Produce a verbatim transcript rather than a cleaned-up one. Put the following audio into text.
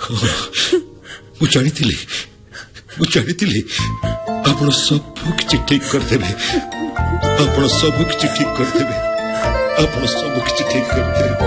ମୁଁ ଜାଣିଥିଲି ମୁଁ ଜାଣିଥିଲି ଆପଣ ସବୁ କିଛି ଠିକ କରିଦେବେ ଆପଣ ସବୁ କିଛି ଠିକ କରିଦେବେ ଆପଣ ସବୁ କିଛି ଠିକ କରିଦେବେ।